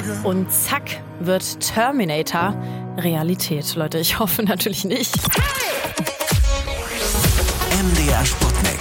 Und zack, wird Terminator Realität. Leute, ich hoffe natürlich nicht. MDR Sputnik.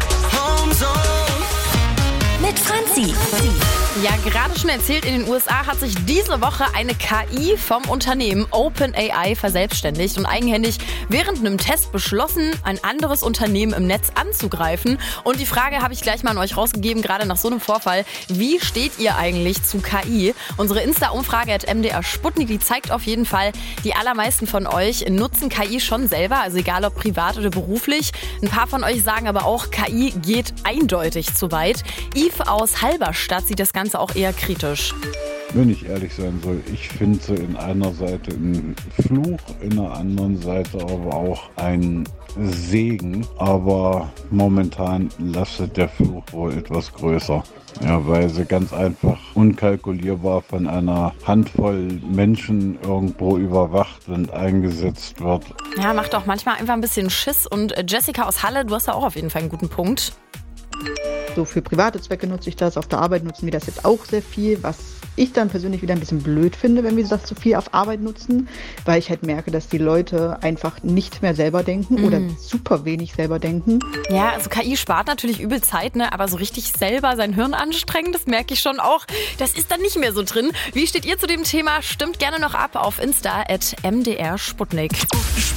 Mit Franzi. Ja, gerade schon erzählt, in den USA hat sich diese Woche eine KI vom Unternehmen OpenAI verselbstständigt und eigenhändig während einem Test beschlossen, ein anderes Unternehmen im Netz anzugreifen. Und die Frage habe ich gleich mal an euch rausgegeben, gerade nach so einem Vorfall. Wie steht ihr eigentlich zu KI? Unsere Insta-Umfrage @MDR Sputnik, die zeigt auf jeden Fall, die allermeisten von euch nutzen KI schon selber, also egal ob privat oder beruflich. Ein paar von euch sagen aber auch, KI geht eindeutig zu weit. Yves aus Halberstadt sieht das Ganze auch eher kritisch. Wenn ich ehrlich sein soll, ich finde sie in einer Seite ein Fluch, in der anderen Seite aber auch ein Segen. Aber momentan lastet der Fluch wohl etwas größer. Ja, weil sie ganz einfach unkalkulierbar von einer Handvoll Menschen irgendwo überwacht und eingesetzt wird. Ja, macht auch manchmal einfach ein bisschen Schiss. Und Jessica aus Halle, du hast da auch auf jeden Fall einen guten Punkt. So für private Zwecke nutze ich das, auf der Arbeit nutzen wir das jetzt auch sehr viel, was ich dann persönlich wieder ein bisschen blöd finde, wenn wir das zu viel auf Arbeit nutzen, weil ich halt merke, dass die Leute einfach nicht mehr selber denken oder super wenig selber denken. Ja, also KI spart natürlich übel Zeit, ne? Aber so richtig selber sein Hirn anstrengen, das merke ich schon auch. Das ist dann nicht mehr so drin. Wie steht ihr zu dem Thema? Stimmt gerne noch ab auf Insta @MDR Sputnik.